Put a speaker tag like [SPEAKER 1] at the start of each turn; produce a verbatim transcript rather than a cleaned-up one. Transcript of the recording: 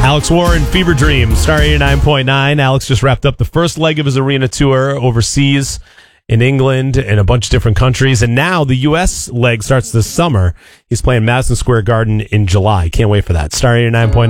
[SPEAKER 1] Alex Warren, Fever Dream, Star eighty-nine point nine. Alex just wrapped up the first leg of his arena tour overseas in England and a bunch of different countries. And now the U S leg starts this summer. He's playing Madison Square Garden in July. Can't wait for that. Star eighty-nine point nine.